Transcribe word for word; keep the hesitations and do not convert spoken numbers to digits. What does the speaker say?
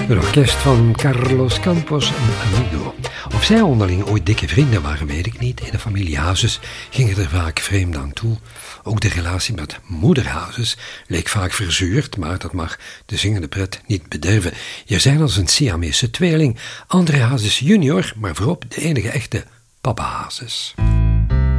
Een orkest van Carlos Campos en Amigo. Of zij onderling ooit dikke vrienden waren, weet ik niet. In de familie Hazes ging het er vaak vreemd aan toe. Ook de relatie met moeder Hazes leek vaak verzuurd, maar dat mag de zingende pret niet bederven. Je zijn als een Siamese tweeling, André Hazes junior, maar voorop de enige echte papa Hazes.